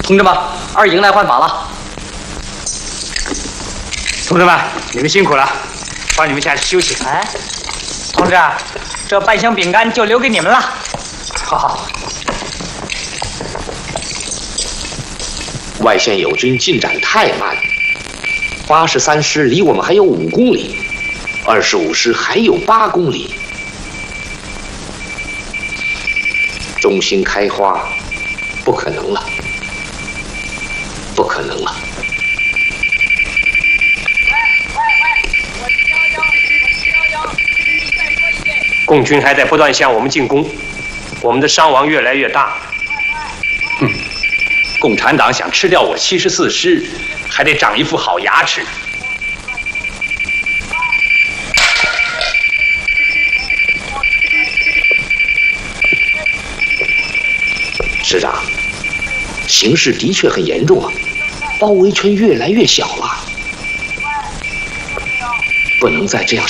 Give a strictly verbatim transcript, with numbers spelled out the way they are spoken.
同志们，二营来换马了。 同志们，你们辛苦了，帮你们下去休息。 哎，同志，这半箱饼干就留给你们了。 好好。 外线友军进展太慢，八十三师离我们还有五公里，二十五师还有八公里。中心开花，不可能了，不可能了。 共军还在不断向我们进攻，我们的伤亡越来越大。 哼，共产党想吃掉我七十四师，还得长一副好牙齿。 师长，形势的确很严重啊，包围圈越来越小了，不能再这样